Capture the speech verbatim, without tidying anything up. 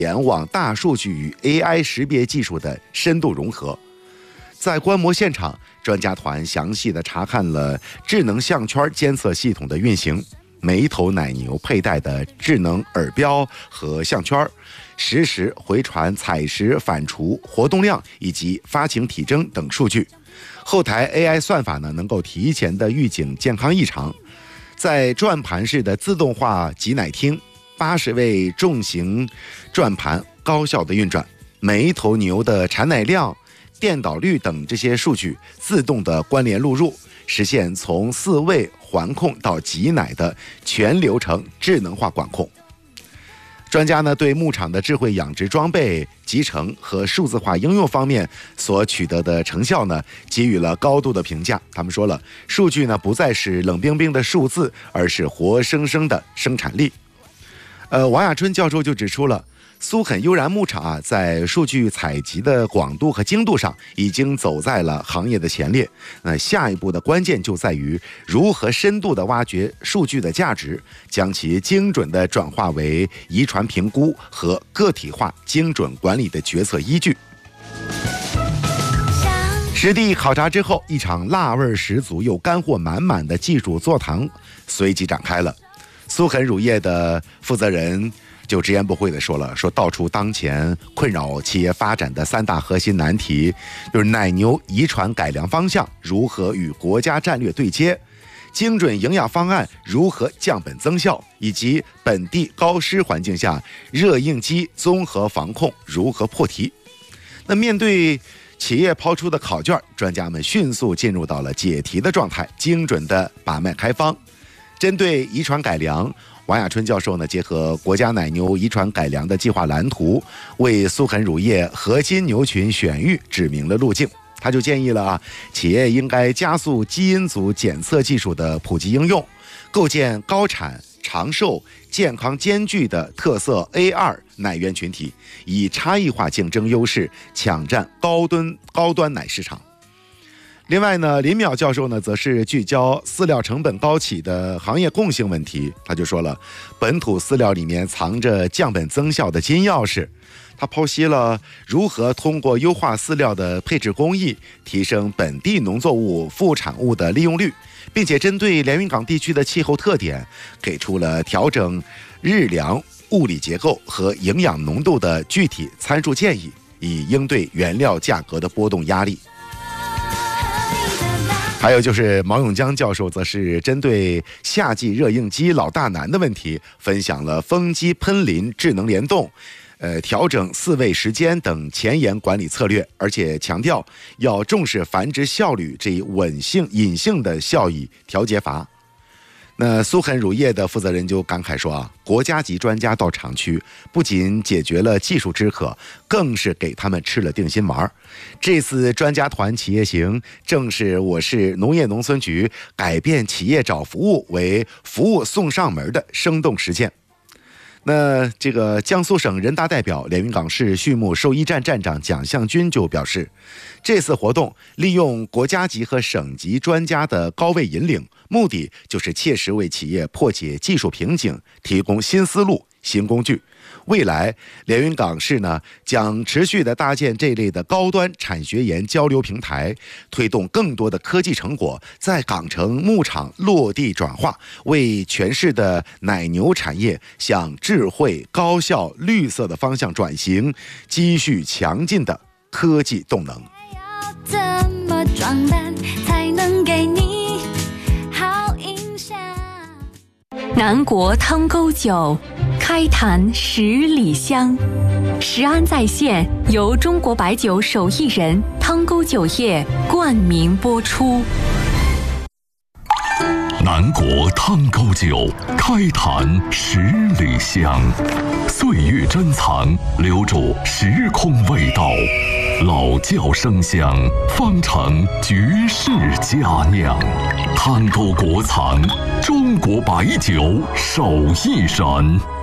联网大数据与 A I 识别技术的深度融合。在观摩现场，专家团详细地查看了智能项圈监测系统的运行，每一头奶牛佩戴的智能耳标和项圈，实时回传采食、反刍、活动量以及发情体征等数据。后台 A I 算法呢，能够提前的预警健康异常。在转盘式的自动化挤奶厅，八十位重型转盘高效的运转，每一头牛的产奶量、电导率等这些数据自动的关联录入，实现从饲喂、环控到挤奶的全流程智能化管控。专家呢对牧场的智慧养殖装备集成和数字化应用方面所取得的成效呢，给予了高度的评价。他们说了，数据呢不再是冷冰冰的数字，而是活生生的生产力。呃，王亚春教授就指出了，苏肯悠然牧场啊，在数据采集的广度和精度上已经走在了行业的前列。那下一步的关键就在于如何深度的挖掘数据的价值，将其精准的转化为遗传评估和个体化精准管理的决策依据。实地考察之后，一场辣味十足又干货满满的技术座谈随即展开了。苏肯乳业的负责人就直言不讳地说了，说道出当前困扰企业发展的三大核心难题，就是奶牛遗传改良方向如何与国家战略对接，精准营养方案如何降本增效，以及本地高湿环境下热应激综合防控如何破题。那面对企业抛出的考卷，专家们迅速进入到了解题的状态，精准的把脉开方。针对遗传改良，王亚春教授呢，结合国家奶牛遗传改良的计划蓝图，为苏肯乳业核心牛群选育指明了路径。他就建议了啊，企业应该加速基因组检测技术的普及应用，构建高产、长寿、健康兼具的特色 A 二 奶源群体，以差异化竞争优势抢占高端高端奶市场。另外呢，林淼教授呢，则是聚焦饲料成本高企的行业共性问题。他就说了，本土饲料里面藏着降本增效的金钥匙。他剖析了如何通过优化饲料的配置工艺，提升本地农作物副产物的利用率，并且针对连云港地区的气候特点，给出了调整日粮物理结构和营养浓度的具体参数建议，以应对原料价格的波动压力。还有就是毛永江教授则是针对夏季热应激老大难的问题，分享了风机喷淋智能联动、呃调整饲喂时间等前沿管理策略，而且强调要重视繁殖效率这一稳性隐性的效益调节阀。那苏肯乳业的负责人就感慨说啊，国家级专家到厂区，不仅解决了技术之渴，更是给他们吃了定心丸。这次专家团企业行，正是我市农业农村局改变企业找服务为服务送上门的生动实践。那这个江苏省人大代表、连云港市畜牧兽医站站长蒋向军就表示，这次活动利用国家级和省级专家的高位引领，目的就是切实为企业破解技术瓶颈，提供新思路、新工具。未来，连云港市呢将持续的搭建这类的高端产学研交流平台，推动更多的科技成果在港城牧场落地转化，为全市的奶牛产业向智慧、高效、绿色的方向转型，积蓄强劲的科技动能。 要怎么装扮才能给你好印象？ 南国汤沟酒，开坛十里香。食安在线由中国白酒手艺人汤沟酒业冠名播出。 南国汤沟酒，开坛十里香，岁月珍藏，留住时空味道，老窖生香，方成绝世佳酿。汤沟国藏，中国白酒手艺人。